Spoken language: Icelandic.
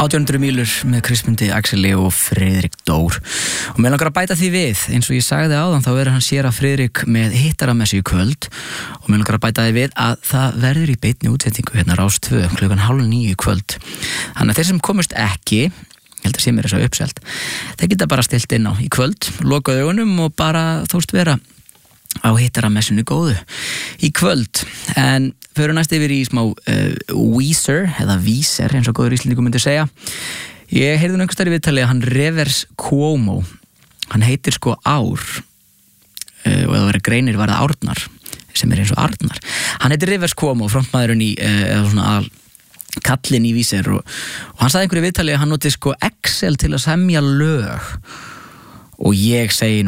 1800 mílur með Kristmundi, Axeli og Friðrik Dór. Og mér langar að bæta því við, eins og ég sagði áðan, þá verður hann séra Friðrik með hittaramessu í kvöld og mér langar að bæta því við að það verður í beinni útsendingu hérna Rás 2 klukkan 8:30 í kvöld. Þannig að þeir sem komust ekki, ég held að sé mér þess að uppselt, þeir geta bara stilt inn á í kvöld, loka augunum og bara þóst vera á hittaramessunni góðu í kvöld. En fyrir næst yfir í smá Weezer eða Víser eins og góður íslendingur myndi segja. Ég heyrði einhvers staðar í viðtali að hann Rivers Cuomo, hann heitir sko Ár og ef það verið greinir var það Árnar sem er eins og Arnar. Hann heitir Rivers Cuomo, frontmaðurinn í eða svona kallinn í Víser og hann sagði einhverju viðtali að hann noti sko Excel til að semja lög og ég segi